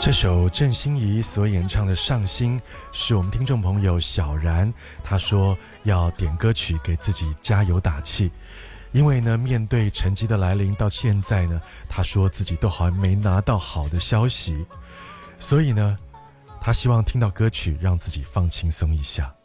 这首郑欣宜所演唱的《上心》是我们听众朋友小然，他说要点歌曲给自己加油打气，因为呢面对成绩的来临，到现在呢他说自己都还没拿到好的消息，所以呢他希望听到歌曲让自己放轻松一下。